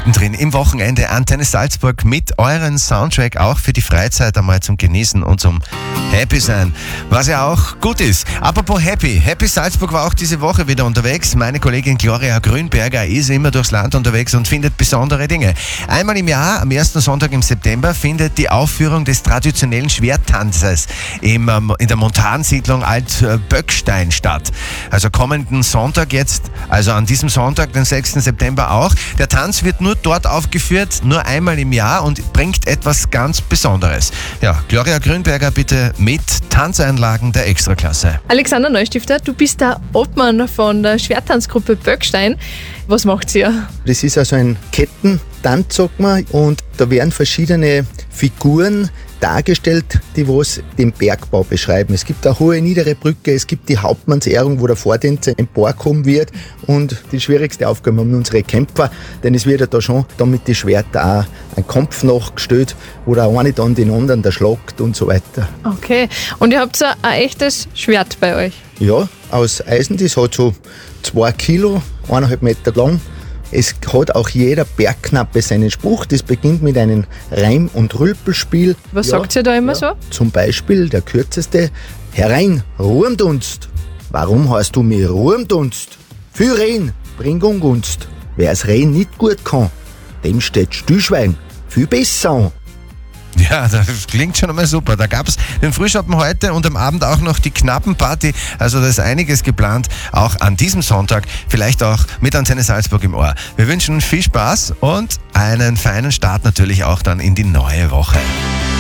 Mittendrin im Wochenende Antenne Salzburg mit euren Soundtrack auch für die Freizeit einmal zum Genießen und zum Happy sein, was ja auch gut ist. Apropos Happy Salzburg war auch diese Woche wieder unterwegs. Meine Kollegin Gloria Grünberger ist immer durchs Land unterwegs und findet besondere Dinge. Einmal im Jahr, am ersten Sonntag im September, findet die Aufführung des traditionellen Schwerttanzes in der Montansiedlung Altböckstein statt. Also kommenden Sonntag jetzt, also an diesem Sonntag, den 6. September auch. Der Tanz wird nur dort aufgeführt, nur einmal im Jahr und bringt etwas ganz Besonderes. Ja, Gloria Grünberger bitte mit Tanzeinlagen der Extraklasse. Alexander Neustifter, du bist der Obmann von der Schwerttanzgruppe Böckstein. Was macht ihr? Das ist also ein Kettentanz, sagt man, und da werden verschiedene Figuren dargestellt, die was den Bergbau beschreiben. Es gibt eine hohe, niedere Brücke, es gibt die Hauptmannsehrung, wo der Vortänzer emporkommen wird, und die schwierigste Aufgabe haben unsere Kämpfer, denn es wird ja da schon mit den Schwertern auch ein Kampf nachgestellt, wo der eine dann den anderen da schlagt und so weiter. Okay, und ihr habt so ein echtes Schwert bei euch? Ja, aus Eisen, das hat so 2 Kilo, 1,5 Meter lang. Es hat auch jeder Bergknappe seinen Spruch. Das beginnt mit einem Reim- und Rülpelspiel. Was sagt ihr da immer so? Zum Beispiel der kürzeste: Herein, Ruhmdunst. Warum heißt du mir Ruhmdunst? Für Rehen bring Ungunst. Wer es Rehen nicht gut kann, dem steht Stillschwein viel besser an. Ja, das klingt schon einmal super. Da gab es den Frühschoppen heute und am Abend auch noch die Knappenparty. Also da ist einiges geplant, auch an diesem Sonntag, vielleicht auch mit Antenne Salzburg im Ohr. Wir wünschen viel Spaß und einen feinen Start natürlich auch dann in die neue Woche.